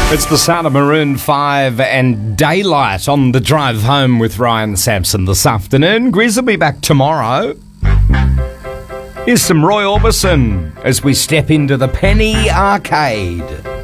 It's the sound of Maroon 5 and Daylight on the drive home with Ryan Sampson this afternoon. Grizz will be back tomorrow. Here's some Roy Orbison as we step into the Penny Arcade.